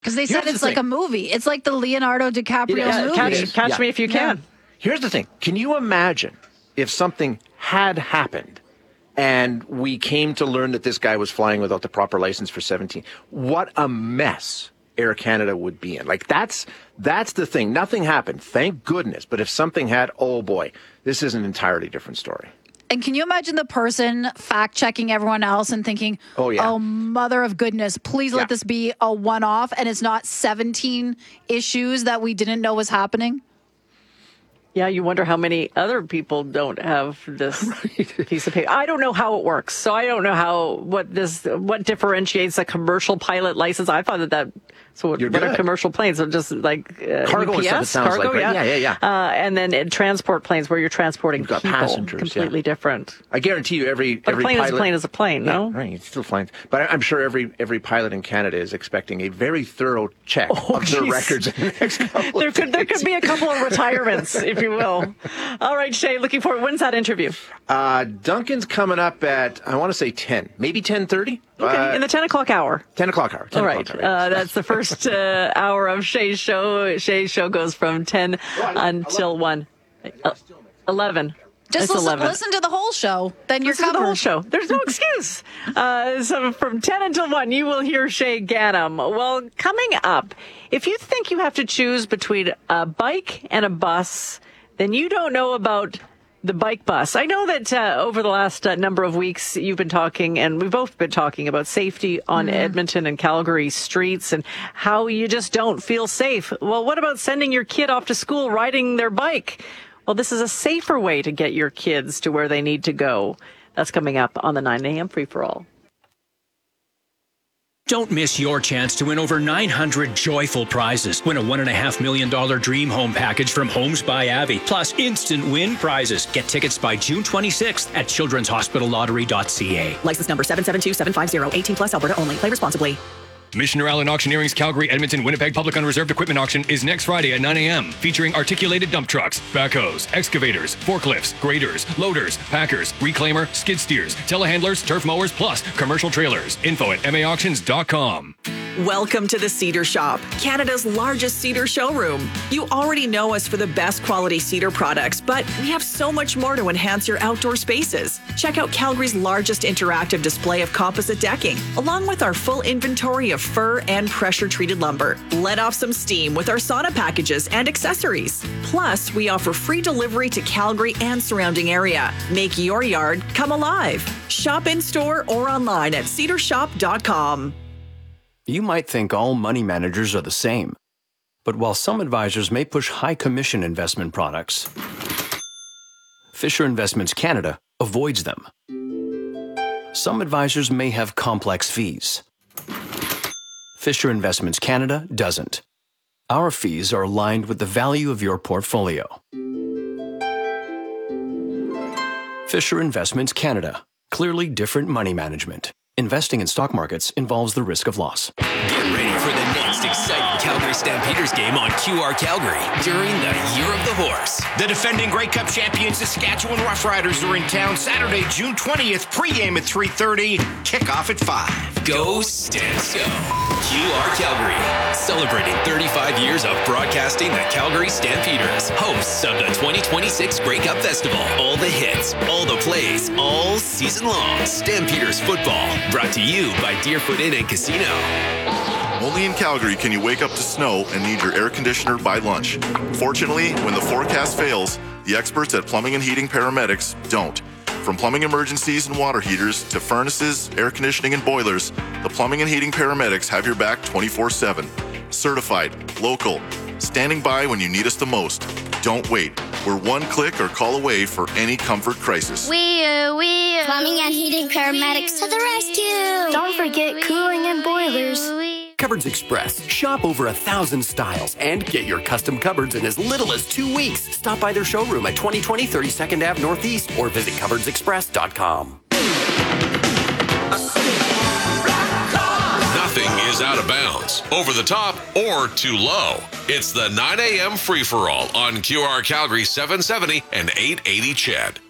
Because they said it's like a movie. It's like the Leonardo DiCaprio movie. Catch Me If You Can. Here's the thing. Can you imagine if something had happened and we came to learn that this guy was flying without the proper license for 17? What a mess Air Canada would be in. Like, that's the thing. Nothing happened, thank goodness. But if something had, oh boy, this is an entirely different story. And can you imagine the person fact-checking everyone else and thinking, oh, mother of goodness, please let this be a one-off and it's not 17 issues that we didn't know was happening? Yeah, you wonder how many other people don't have this piece of paper. I don't know how it works, so I don't know what differentiates a commercial pilot license. I thought that. So what are commercial planes? So just like cargo UPS? Stuff, it sounds cargo, like, right? Yeah. And then transport planes where you're transporting people, passengers, completely different. I guarantee you, every plane pilot is a plane is a plane. No, right? It's still flying, but I'm sure every pilot in Canada is expecting a very thorough check of their records. In the next couple there could be a couple of retirements, if you will. All right, Shay, looking forward. When's that interview? Duncan's coming up at, I want to say 10, maybe 10:30. Okay, in the 10 o'clock hour. 10 o'clock hour. All right. That's the first hour of Shay's show. Shay's show goes from 10 until 1. 11. Just listen to the whole show. Then you're covered. The whole show. There's no excuse. So from 10 until 1, you will hear Shay Ganem. Well, coming up, if you think you have to choose between a bike and a bus, then you don't know about the bike bus. I know that over the last number of weeks, you've been talking, and we've both been talking about safety on Edmonton and Calgary streets and how you just don't feel safe. Well, what about sending your kid off to school riding their bike? Well, this is a safer way to get your kids to where they need to go. That's coming up on the 9 a.m. Free-for-All. Don't miss your chance to win over 900 joyful prizes. Win a $1.5 million dream home package from Homes by Avi, plus instant win prizes. Get tickets by June 26th at childrenshospitallottery.ca. License number 772750, 18 plus Alberta only. Play responsibly. Missioner Allen Auctioneering's Calgary, Edmonton, Winnipeg Public Unreserved Equipment Auction is next Friday at 9 a.m. featuring articulated dump trucks, backhoes, excavators, forklifts, graders, loaders, packers, reclaimer, skid steers, telehandlers, turf mowers, plus commercial trailers. Info at maauctions.com. Welcome to the Cedar Shop, Canada's largest cedar showroom. You already know us for the best quality cedar products, but we have so much more to enhance your outdoor spaces. Check out Calgary's largest interactive display of composite decking, along with our full inventory of fir and pressure-treated lumber. Let off some steam with our sauna packages and accessories. Plus, we offer free delivery to Calgary and surrounding area. Make your yard come alive. Shop in-store or online at cedarshop.com. You might think all money managers are the same. But while some advisors may push high commission investment products, Fisher Investments Canada avoids them. Some advisors may have complex fees. Fisher Investments Canada doesn't. Our fees are aligned with the value of your portfolio. Fisher Investments Canada. Clearly different money management. Investing in stock markets involves the risk of loss. Get ready for the next exciting Calgary Stampeders game on QR Calgary during the Year of the Horse. The defending Grey Cup champions Saskatchewan Roughriders are in town Saturday, June 20th, pregame at 3:30, kickoff at 5. Go Stamps Go! QR Calgary, celebrating 35 years of broadcasting the Calgary Stampeders, hosts of the 2026 Grey Cup Festival. All the hits, all the plays, all season long. Stampeders football, brought to you by Deerfoot Inn and Casino. Only in Calgary can you wake up to snow and need your air conditioner by lunch. Fortunately, when the forecast fails, the experts at Plumbing and Heating Paramedics don't. From plumbing emergencies and water heaters to furnaces, air conditioning, and boilers, the Plumbing and Heating Paramedics have your back 24/7. Certified, local, standing by when you need us the most. Don't wait. We're one click or call away for any comfort crisis. We Plumbing and Heating Paramedics to the rescue. Don't forget cooling and boilers. Cupboards Express. Shop over 1,000 styles and get your custom cupboards in as little as 2 weeks. Stop by their showroom at 2020 32nd Ave Northeast or visit cupboardsexpress.com. Nothing is out of bounds, over the top, or too low. It's the 9 a.m. free-for-all on QR Calgary 770 and 880 CHED.